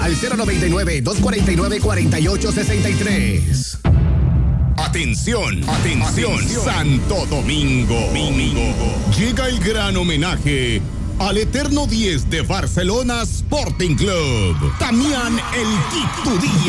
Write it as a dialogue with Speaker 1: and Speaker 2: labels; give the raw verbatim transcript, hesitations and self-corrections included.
Speaker 1: al cero noventa y nueve, dos cuarenta y nueve, cuarenta y ocho sesenta y tres. Atención, atención, Santo Domingo. Domingo. Llega el gran homenaje al eterno diez de Barcelona Sporting Club, Damián El Quito Díaz.